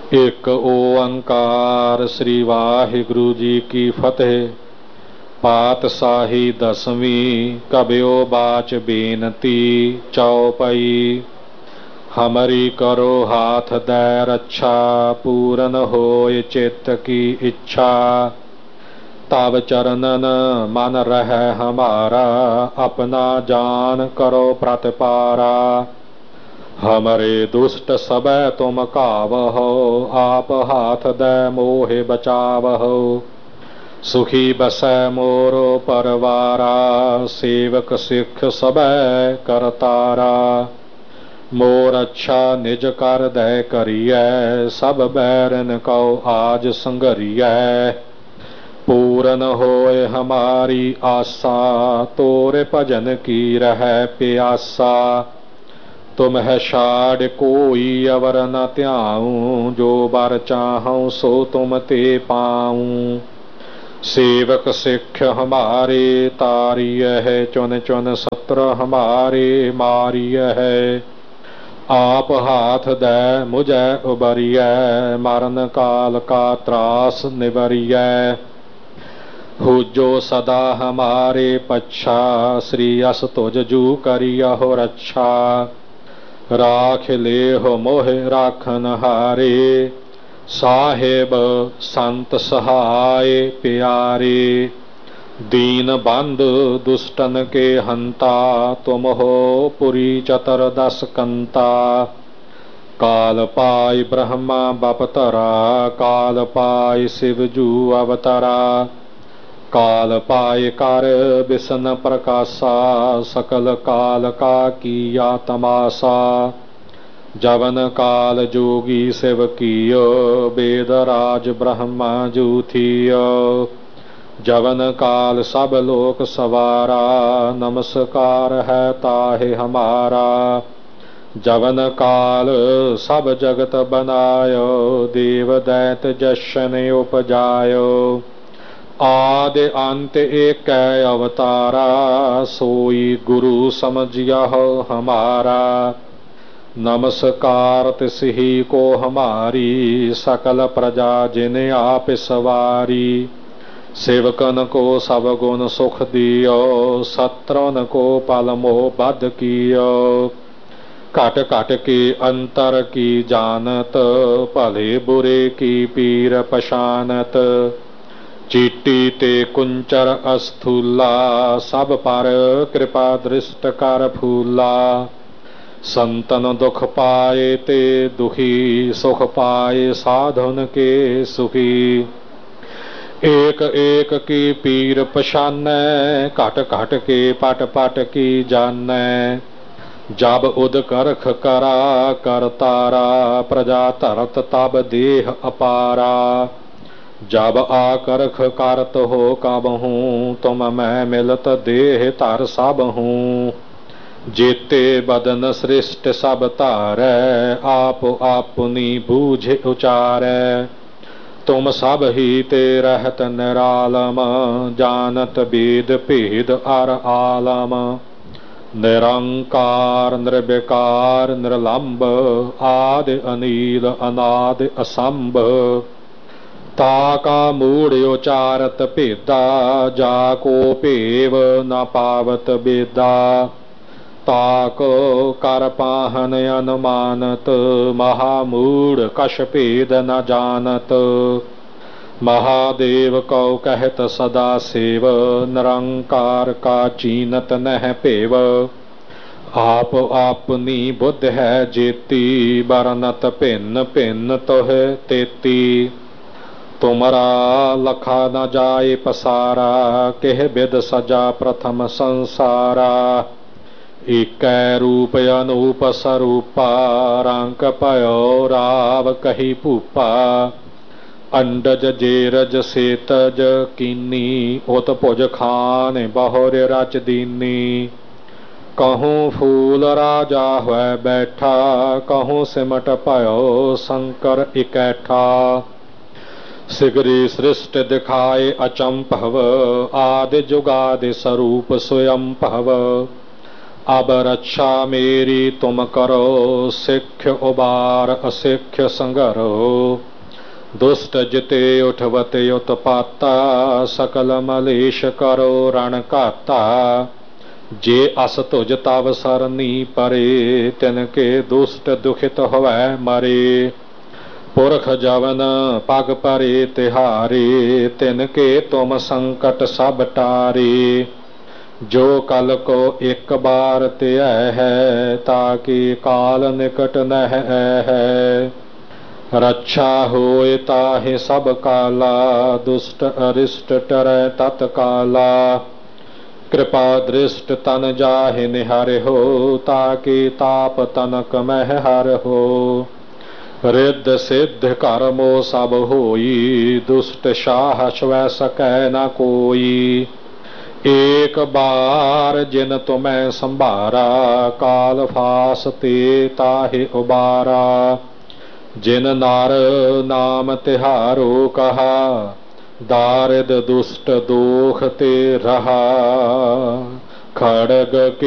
एक ओंकार। श्री वाहिगुरु जी की फतेह। पातशाही दसवीं। कबियो बाच बेनती चौपाई। हमारी करो हाथ दै रक्षा, पूरन होय चित्त की इच्छा। तब चरणन मन रह हमारा, अपना जान करो प्रतिपारा। हमरे दुष्ट सबे तुम कावहो, आप हाथ दे मोहे बचावहो। सुखी बसै मोरो परवारा, सेवक सिख सबे करतारा। मोर अच्छा निज कर दे करियै, सब बैरन को आज संघरियै। पूरन होए हमारी आशा, तोरे भजन की रह प्यासा। तुम है छाड़ कोई अवर न ध्याऊं, जो बर चाहूं सो तुम ते पाऊं। सेवक सिख हमारे तारिय है, चुन चुन सत्र हमारे मारिय है। आप हाथ दे मुझे उबरिय, मरण काल का त्रास निवरिय। हुजो सदा हमारे पच्छा, श्री अस तुझ जू करिया हो रक्षा। राख ले हो मोह राखन हारे, साहेब संत सहाय प्यारे। दीन बंद दुष्टन के हंता, तुम हो पुरी चतर दस कंता। काल पाय ब्रह्मा बपतरा, काल पाय शिवजू अवतरा। काल पाय कर बिसन प्रकाशा, सकल काल का किया तमाशा। जवन काल जोगी शिव कियो, वेद राज ब्रह्मा जू थियो। जवन काल सब लोक सवारा, नमस्कार है ताहे हमारा। जवन काल सब जगत बनायो, देव दैत जशन उपजायो। आदि अंत एक अवतारा, सोई गुरु समझिया हो हमारा। नमस्कार तिसही को हमारी, सकल प्रजा जिन्हें आप सवारी। सेवकन को सब गुण सुख दियो, शत्रुन को पल मोह बध कियो। घट घट के अंतर की जानत, भले बुरे की पीर पशानत। चीटी ते कुंचर अस्थूला, सब पर कृपा दृष्ट कर फूला। संतन दुख पाए ते दुखी, सुख पाए साधुन के सुखी। एक एक की पीर पशानै, घट घट के पट पट की जानै। जब उद करख करा करतारा, प्रजा धरत तब देह अपारा। जब आकरख करत हो कब हूँ, तुम मैं मिलत देह धर सब हूँ। जेते बदन सृष्ट सब तारै, आप अपनी बूझ उचारै। तुम सब ही ते रहत निरालम, जानत वेद भेद अर आलम। निरंकार निर्विकार निर्लंब, आदि अनील अनादि असंभ। ताका मूढ़ उचारत भेदा, जाको भेव न पावत बेदा। ताको कर पाहन अनुमानत, महामूढ़ कश भेद न जानत। महादेव को कहत सदा सेव, निरंकार का चीनत नह पेव। आप अपनी बुद्ध है जेती, बरनत भिन्न भिन्न तोह तेती। तुमरा लखा न जाए पसारा, केह बिद सजा प्रथम संसारा। एक रूप अनूप स्वरूपा, रंक पयो राव कही भूपा। अंडज जेरज सेतज कीनी, उत भुज खान बहुर रच दीनी। कहूँ फूल राजा हुए बैठा, कहूँ सिमट पयो शंकर इकैठा। सिगरी सृष्ट दिखाए अचंभव, आदि जुगादि स्वरूप स्वयं भव। अब रक्षा मेरी तुम करो, सिख्य उबार असिख्य संगरो। दुष्ट जिते उठवते उत्पाता, सकल मलेश करो रण घाता। जे अस तुझ तव सरनी परे, तिनके दुष्ट दुखित होवै मरे। पुरख जवन पग परे तिहारे, तिनके तुम संकट सब टारे। जो कल को एक बार त्यह है, ताकि काल निकट नह है। रक्षा होए ताहि सब काला, दुष्ट अरिष्ट टरै तत्काला। कृपा दृष्ट तन जाहि निहर हो, ताकि ताप तनक मह हर हो। रिद्ध सिद्ध कर्मो सब होई, दुष्ट शाह स्वै सकै न कोई। एक बार जिन तुम्हें संभारा, काल फास ते ताहि उबारा। जिन नार नाम तिहारो कहा, दारिद दुष्ट दोख ते रहा। खड़ग